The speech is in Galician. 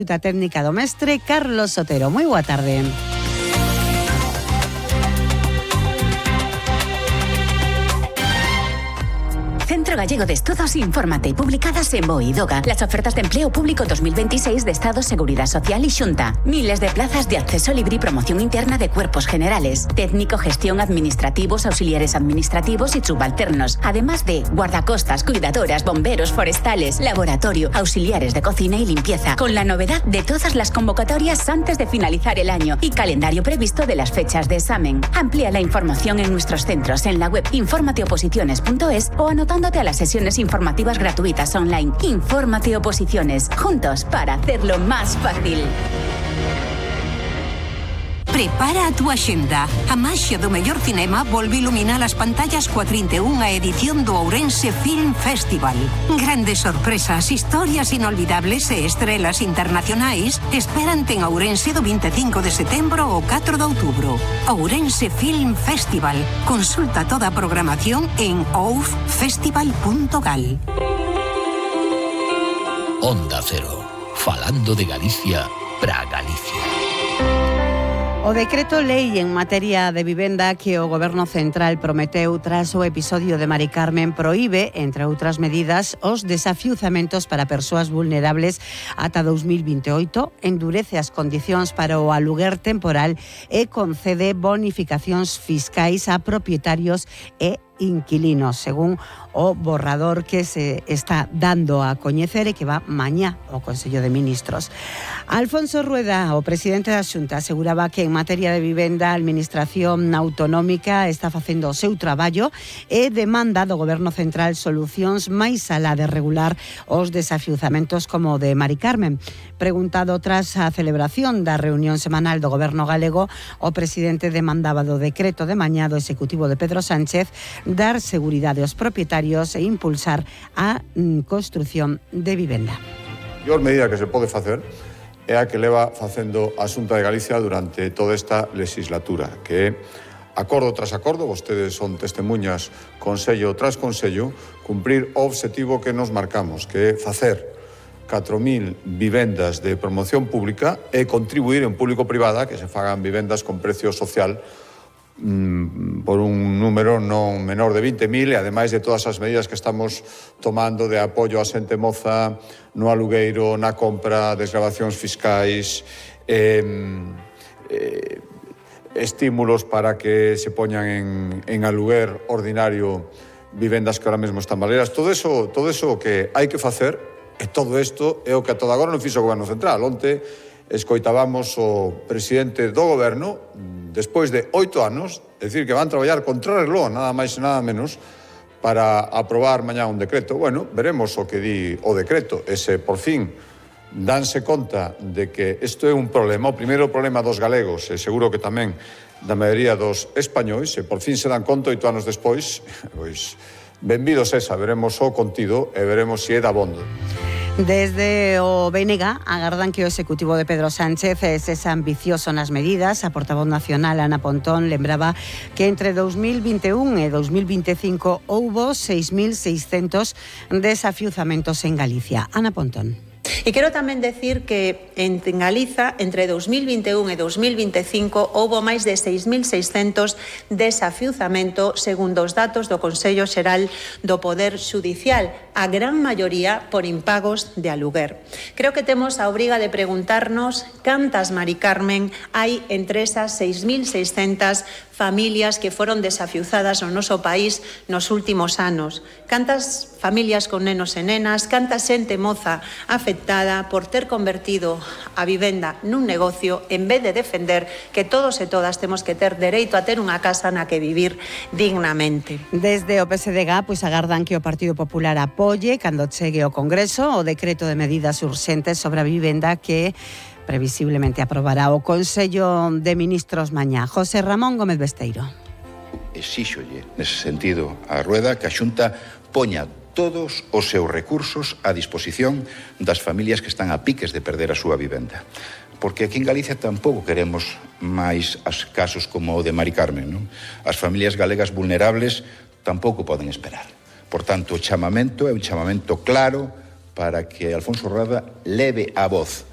técnica do mestre Carlos Sotero. Moi boa tarde. Centro Gallego de Estudos, infórmate, publicadas en BOE y DOGA. Las ofertas de empleo público 2026 de Estado, Seguridad Social y Xunta. Miles de plazas de acceso libre y promoción interna de cuerpos generales, técnico, gestión, administrativos, auxiliares administrativos y subalternos. Además de guardacostas, cuidadoras, bomberos, forestales, laboratorio, auxiliares de cocina y limpieza. Con la novedad de todas las convocatorias antes de finalizar el año y calendario previsto de las fechas de examen. Amplía la información en nuestros centros en la web informateoposiciones.es o anotándote a las sesiones informativas gratuitas online. Infórmate Oposiciones, juntos para hacerlo más fácil. Prepara a túa axenda. A maxia do mellor cinema volve iluminar as pantallas coa 31ª edición do Ourense Film Festival. Grandes sorpresas, historias inolvidables e estrelas internacionais esperante en Ourense do 25 de setembro ao 4 de outubro. Ourense Film Festival. Consulta toda a programación en oufestival.gal. Onda Cero, falando de Galicia para Galicia. O decreto lei en materia de vivenda que o Goberno Central prometeu tras o episodio de Mari Carmen proíbe, entre outras medidas, os desafiuzamentos para persoas vulnerables ata 2028, endurece as condicións para o aluguer temporal e concede bonificacións fiscais a propietarios e inquilinos, según o borrador que se está dando a coñecer e que va mañá ao Consello de Ministros. Alfonso Rueda, o presidente da Xunta, aseguraba que en materia de vivenda a Administración Autonómica está facendo o seu traballo e demanda do Goberno Central solucións máis alá de regular os desafiuzamentos como o de Mari Carmen. Preguntado tras a celebración da reunión semanal do Goberno galego, o presidente demandaba do decreto de mañá do Executivo de Pedro Sánchez dar seguridade aos propietarios e impulsar a construción de vivenda. A mellor medida que se pode facer é a que leva facendo a Xunta de Galicia durante toda esta legislatura, que é acordo tras acordo, vostedes son testemunhas, consello tras consello, cumprir o obxectivo que nos marcamos, que é facer 4.000 vivendas de promoción pública e contribuir en público-privada que se fagan vivendas con precio social por un número non menor de 20.000 e ademais de todas as medidas que estamos tomando de apoio a xente moza no alugueiro, na compra, desgravacións fiscais, estímulos para que se poñan en aluguer ordinario vivendas que ahora mesmo están baleras. Todo eso que hai que facer, e todo isto é o que a toda agora non fixo o Goberno Central. Onte escoitábamos o presidente do Goberno, despois de 8 anos, decir que van traballar contra reloj, nada máis e nada menos, para aprobar mañá un decreto. Bueno, veremos o que di o decreto. E se por fin danse conta de que isto é un problema, o primeiro problema dos galegos, e seguro que tamén da maioría dos españois, e por fin se dan conta 8 anos despois, pois benvidos esa, veremos o contido e veremos se é dabondo. Desde o BNG agardan que o Executivo de Pedro Sánchez sexa ambicioso nas medidas. A portavoz nacional Ana Pontón lembraba que entre 2021 e 2025 houbo 6.600 desafiuzamentos en Galicia. Ana Pontón. E quero tamén decir que en Galiza, entre 2021 e 2025, houbo máis de 6.600 desafiuzamentos, segundo os datos do Consello Xeral do Poder Xudicial, a gran maioría por impagos de aluguer. Creo que temos a obriga de preguntarnos cantas Mari Carmen hai entre esas 6.600 familias que foron desafiuzadas no noso país nos últimos anos. Cantas familias con nenos e nenas, canta xente moza afectada por ter convertido a vivenda nun negocio en vez de defender que todos e todas temos que ter dereito a ter unha casa na que vivir dignamente. Desde o PSDG, pois agardan que o Partido Popular apoie cando chegue ao Congreso o decreto de medidas urxentes sobre a vivenda que previsiblemente aprobará o Consello de Ministros mañá. José Ramón Gómez Besteiro. Exíxolle, nese sentido, a Rueda que a Xunta poña todos os seus recursos a disposición das familias que están a piques de perder a súa vivenda. Porque aquí en Galicia tampouco queremos máis as casos como o de Mari Carmen, non? As familias galegas vulnerables tampouco poden esperar. Por tanto, o chamamento é un chamamento claro para que Alfonso Rueda leve a voz